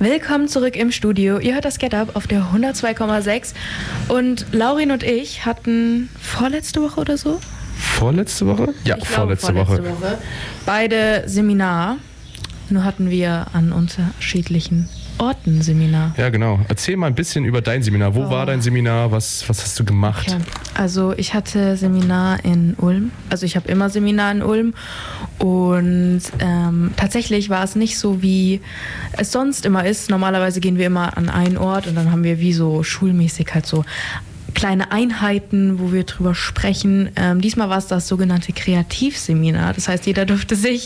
Willkommen zurück im Studio. Ihr hört das Get Up auf der 102,6 und Laurin und ich hatten vorletzte Woche oder so? Vorletzte Woche? Ja, vorletzte Woche. Beide Seminar. Nur hatten wir an unterschiedlichen Orten Seminar. Ja, genau. Erzähl mal ein bisschen über dein Seminar. Wo war dein Seminar? Was hast du gemacht? Okay. Also ich hatte Seminar in Ulm. Also ich habe immer Seminar in Ulm. Und tatsächlich war es nicht so, wie es sonst immer ist. Normalerweise gehen wir immer an einen Ort und dann haben wir wie so schulmäßig halt so kleine Einheiten, wo wir drüber sprechen. Diesmal war es das sogenannte Kreativseminar. Das heißt, jeder durfte sich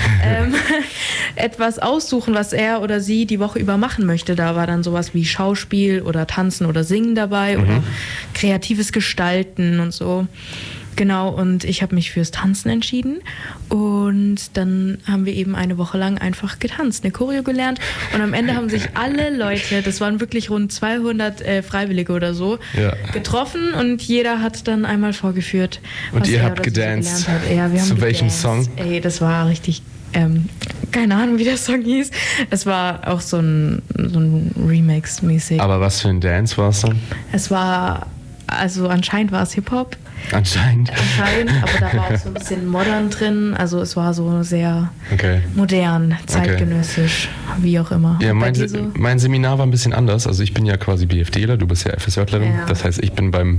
etwas aussuchen, was er oder sie die Woche über machen möchte. Da war dann sowas wie Schauspiel oder Tanzen oder Singen dabei oder kreatives Gestalten und so. Genau, und ich habe mich fürs Tanzen entschieden und dann haben wir eben eine Woche lang einfach getanzt, eine Choreo gelernt und am Ende haben sich alle Leute, das waren wirklich rund 200 Freiwillige oder so, getroffen und jeder hat dann einmal vorgeführt, was und ihr er habt gedanced. Hat. Ja, wir haben zu welchem Song? Ey, das war richtig, keine Ahnung, wie der Song hieß. Es war auch so ein Remix-mäßig. Aber was für ein Dance war es dann? Es war, also anscheinend war es Hip-Hop. Anscheinend, aber da war auch so ein bisschen modern drin, also es war so sehr modern, zeitgenössisch, wie auch immer. Ja, mein Seminar war ein bisschen anders, also ich bin ja quasi BFDler, du bist ja FSJlerin, das heißt ich bin beim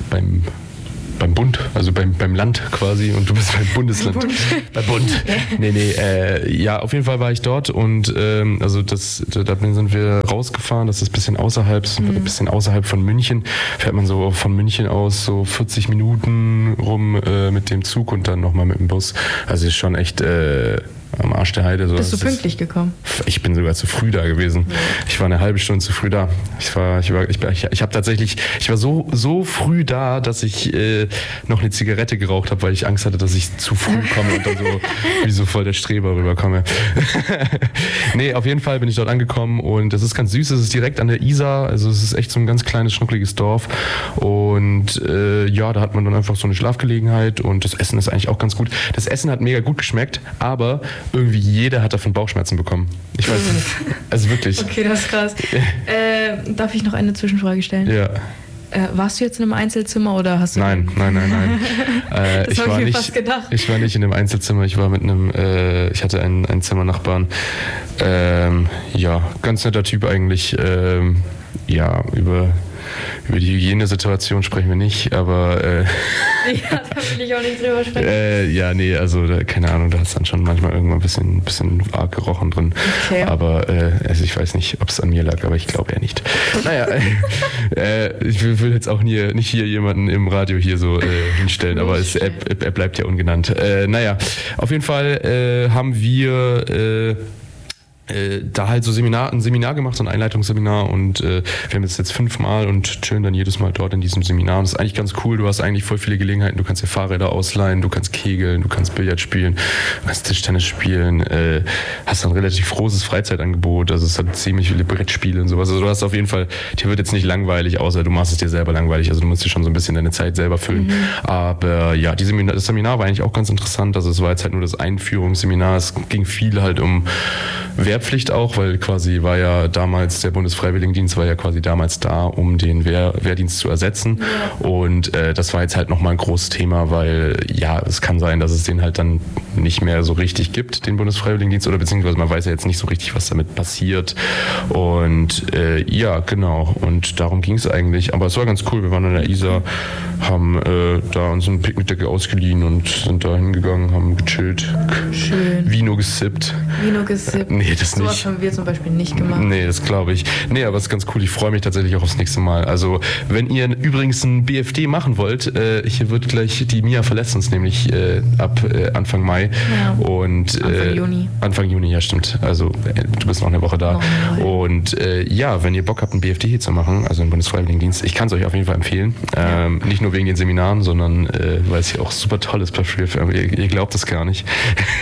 Bund, also beim Land quasi und du bist beim Bundesland. Beim Bund. Ja, auf jeden Fall war ich dort und also da sind wir rausgefahren, das ist ein bisschen außerhalb von München. Fährt man so von München aus so 40 Minuten rum mit dem Zug und dann nochmal mit dem Bus. Also ist schon echt am Arsch der Heide. So. Bist du pünktlich gekommen? Ich bin sogar zu früh da gewesen. Ja. Ich war eine halbe Stunde zu früh da. Ich war so früh da, dass ich noch eine Zigarette geraucht habe, weil ich Angst hatte, dass ich zu früh komme und dann so wie so voll der Streber rüberkomme. Nee, auf jeden Fall bin ich dort angekommen und das ist ganz süß. Es ist direkt an der Isar. Also es ist echt so ein ganz kleines, schnuckliges Dorf. Und da hat man dann einfach so eine Schlafgelegenheit und das Essen ist eigentlich auch ganz gut. Das Essen hat mega gut geschmeckt, aber irgendwie jeder hat davon Bauchschmerzen bekommen. Ich weiß nicht. Also wirklich. Okay, das ist krass. Darf ich noch eine Zwischenfrage stellen? Ja. Warst du jetzt in einem Einzelzimmer oder hast du... Nein. Das habe ich mir fast gedacht. Ich war nicht in einem Einzelzimmer, ich war ich hatte einen Zimmernachbarn. Ganz netter Typ eigentlich. Über die Hygienesituation sprechen wir nicht, aber... da will ich auch nicht drüber sprechen. Keine Ahnung, da ist dann schon manchmal irgendwann ein bisschen arg gerochen drin. Okay. Aber ich weiß nicht, ob es an mir lag, aber ich glaube eher nicht. Naja, ich will jetzt auch nicht hier jemanden im Radio hier so hinstellen, aber er bleibt ja ungenannt. Auf jeden Fall haben wir... da halt so ein Seminar gemacht, so ein Einleitungsseminar und wir haben es jetzt 5-mal und chillen dann jedes Mal dort in diesem Seminar und das ist eigentlich ganz cool, du hast eigentlich voll viele Gelegenheiten, du kannst dir Fahrräder ausleihen, du kannst kegeln, du kannst Billard spielen, du kannst Tischtennis spielen, hast dann ein relativ großes Freizeitangebot, also es hat ziemlich viele Brettspiele und sowas, also du hast auf jeden Fall, dir wird jetzt nicht langweilig, außer du machst es dir selber langweilig, also du musst dir schon so ein bisschen deine Zeit selber füllen, aber ja, das Seminar war eigentlich auch ganz interessant, also es war jetzt halt nur das Einführungsseminar, es ging viel halt um Wehrpflicht auch, weil quasi war ja damals, der Bundesfreiwilligendienst war ja quasi damals da, um den Wehrdienst zu ersetzen. Ja. Und das war jetzt halt nochmal ein großes Thema, weil es kann sein, dass es den halt dann nicht mehr so richtig gibt, den Bundesfreiwilligendienst, oder beziehungsweise man weiß ja jetzt nicht so richtig, was damit passiert. Und genau. Und darum ging es eigentlich. Aber es war ganz cool. Wir waren an der Isar, haben da uns eine Picknickdecke ausgeliehen und sind da hingegangen, haben gechillt. Schön. Vino gesippt. Nee, das nicht. Sowas haben wir zum Beispiel nicht gemacht. Nee, das glaube ich. Nee, aber es ist ganz cool. Ich freue mich tatsächlich auch aufs nächste Mal. Also, wenn ihr übrigens ein BFD machen wollt, hier wird gleich, die Mia verlässt uns nämlich ab Anfang Mai. Ja. Und, Anfang Juni, ja stimmt. Also, du bist noch eine Woche da. Und wenn ihr Bock habt, ein BFD hier zu machen, also einen Bundesfreiwilligendienst, ich kann es euch auf jeden Fall empfehlen. Nicht nur wegen den Seminaren, sondern weil es hier auch super toll ist. Ihr glaubt es gar nicht.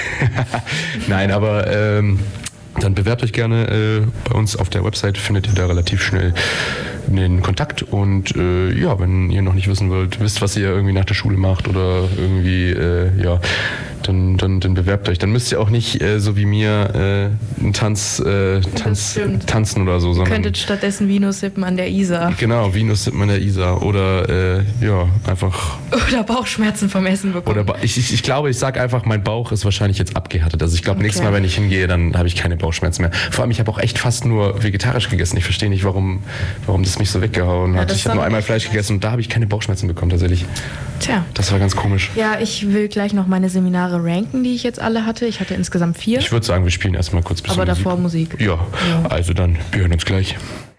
Nein, aber dann bewerbt euch gerne bei uns auf der Website, findet ihr da relativ schnell den Kontakt und ja, wenn ihr noch nicht wisst, was ihr irgendwie nach der Schule macht oder irgendwie, ja, dann bewerbt euch. Dann müsst ihr auch nicht so wie mir einen tanzen oder so. Ihr könntet stattdessen Vino sippen an der Isar. Genau, Vino sippen an der Isar oder ja, einfach... Oder Bauchschmerzen vom Essen bekommen. Oder ich glaube, ich sage einfach, mein Bauch ist wahrscheinlich jetzt abgehärtet. Also ich glaube, nächstes Mal, wenn ich hingehe, dann habe ich keine Bauchschmerzen mehr. Vor allem, ich habe auch echt fast nur vegetarisch gegessen. Ich verstehe nicht, warum das mich so weggehauen hat. Ich habe nur einmal Fleisch gegessen und da habe ich keine Bauchschmerzen bekommen tatsächlich. Tja. Das war ganz komisch. Ja, ich will gleich noch meine Seminare ranken, die ich jetzt alle hatte. Ich hatte insgesamt 4. Ich würde sagen, wir spielen erstmal kurz ein bisschen Musik. Aber davor Musik. Ja, also dann, wir hören uns gleich.